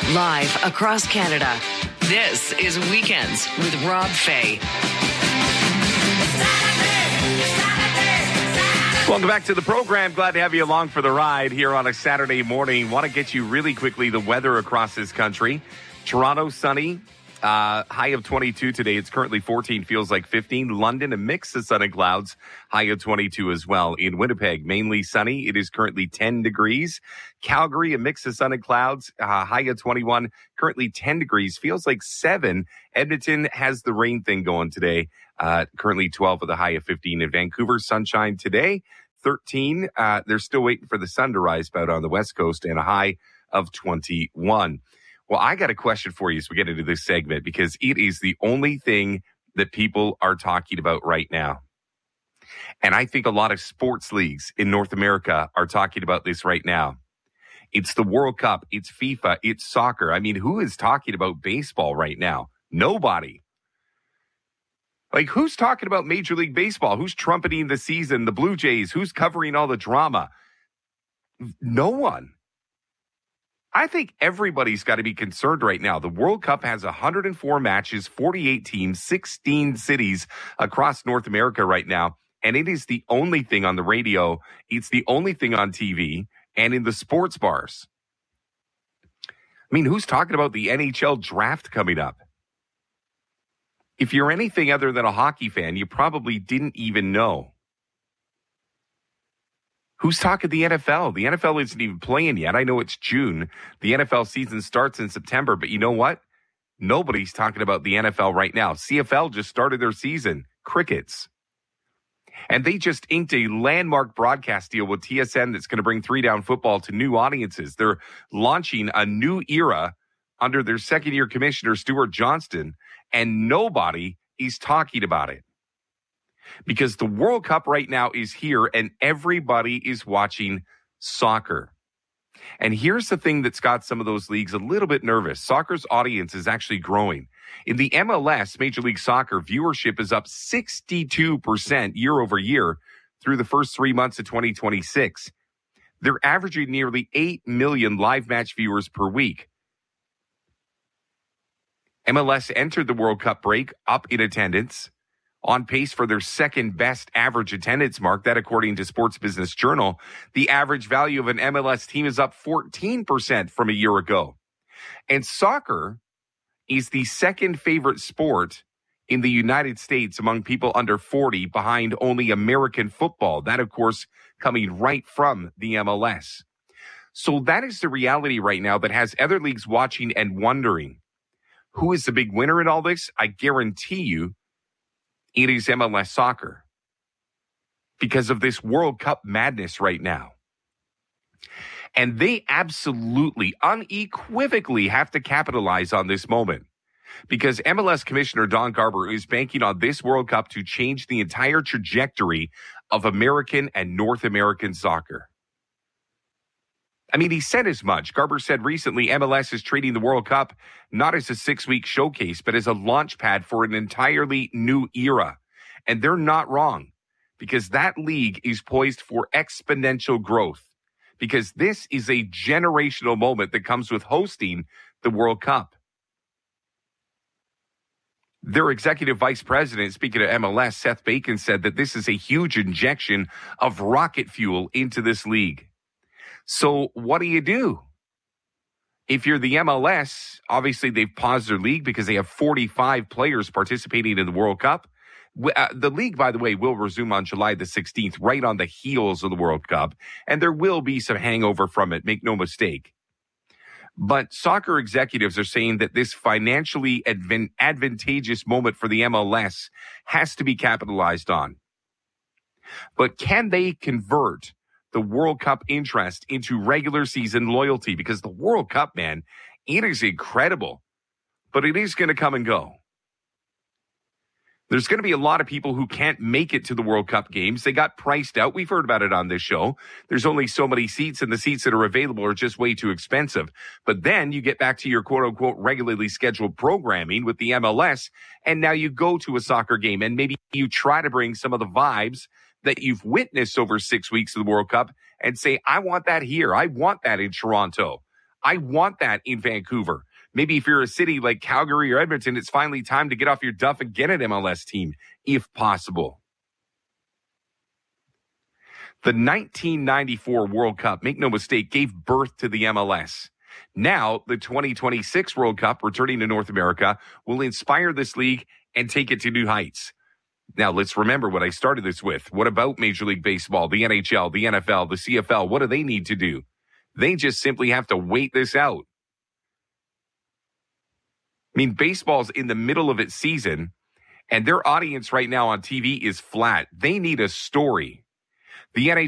Live across Canada, this is Weekends with Rob Fay. Welcome back to the program. Glad to have you along for the ride here on a Saturday morning. Want to get you really quickly the weather across this country. Toronto, sunny. High of 22 today. It's currently 14, feels like 15. London, a mix of sun and clouds, high of 22 as well. In Winnipeg, mainly sunny. It is currently 10 degrees. Calgary, a mix of sun and clouds, high of 21, currently 10 degrees, feels like 7. Edmonton has the rain thing going today. Currently 12 with a high of 15. In Vancouver, sunshine today, 13. They're still waiting for the sun to rise about on the West Coast and a high of 21. Well, I got a question for you as we get into this segment because it is the only thing that people are talking about right now. And I think a lot of sports leagues in North America are talking about this right now. It's the World Cup. It's FIFA. It's soccer. I mean, who is talking about baseball right now? Nobody. Like, who's talking about Major League Baseball? Who's trumpeting the season? The Blue Jays? Who's covering all the drama? No one. I think everybody's got to be concerned right now. The World Cup has 104 matches, 48 teams, 16 cities across North America right now. And it is the only thing on the radio. It's the only thing on TV and in the sports bars. I mean, who's talking about the NHL draft coming up? If you're anything other than a hockey fan, you probably didn't even know. Who's talking the NFL? The NFL isn't even playing yet. I know it's June. The NFL season starts in September, but you know what? Nobody's talking about the NFL right now. CFL just started their season. Crickets. And they just inked a landmark broadcast deal with TSN that's going to bring 3-down football to new audiences. They're launching a new era under their second-year commissioner, Stuart Johnston, and nobody is talking about it. Because the World Cup right now is here and everybody is watching soccer. And here's the thing that's got some of those leagues a little bit nervous. Soccer's audience is actually growing. In the MLS, Major League Soccer, viewership is up 62% year over year through the first 3 months of 2026. They're averaging nearly 8 million live match viewers per week. MLS entered the World Cup break up in attendance, on pace for their second best average attendance mark. That according to Sports Business Journal. The average value of an MLS team is up 14% from a year ago. And soccer is the second favorite sport in the United States among people under 40, behind only American football. That, of course, coming right from the MLS. So that is the reality right now that has other leagues watching and wondering, who is the big winner in all this? I guarantee you, it is MLS soccer because of this World Cup madness right now. And they absolutely, unequivocally have to capitalize on this moment because MLS Commissioner Don Garber is banking on this World Cup to change the entire trajectory of American and North American soccer. I mean, he said as much. Garber said recently MLS is treating the World Cup not as a 6-week showcase, but as a launch pad for an entirely new era. And they're not wrong because that league is poised for exponential growth because this is a generational moment that comes with hosting the World Cup. Their executive vice president, speaking of MLS, Seth Bacon, said that this is a huge injection of rocket fuel into this league. So what do? If you're the MLS, obviously they've paused their league because they have 45 players participating in the World Cup. The league, by the way, will resume on July the 16th, right on the heels of the World Cup. And there will be some hangover from it, make no mistake. But soccer executives are saying that this financially advantageous moment for the MLS has to be capitalized on. But can they convert the World Cup interest into regular season loyalty? Because the World Cup, man, it is incredible, but it is going to come and go. There's going to be a lot of people who can't make it to the World Cup games. They got priced out. We've heard about it on this show. There's only so many seats, and the seats that are available are just way too expensive. But then you get back to your quote-unquote regularly scheduled programming with the MLS, and now you go to a soccer game, and maybe you try to bring some of the vibes that you've witnessed over 6 weeks of the World Cup and say, I want that here. I want that in Toronto. I want that in Vancouver. Maybe if you're a city like Calgary or Edmonton, it's finally time to get off your duff and get an MLS team, if possible. The 1994 World Cup, make no mistake, gave birth to the MLS. Now, the 2026 World Cup, returning to North America, will inspire this league and take it to new heights. Now, let's remember what I started this with. What about Major League Baseball, the NHL, the NFL, the CFL? What do they need to do? They just simply have to wait this out. I mean, baseball's in the middle of its season, and their audience right now on TV is flat. They need a story. The NHL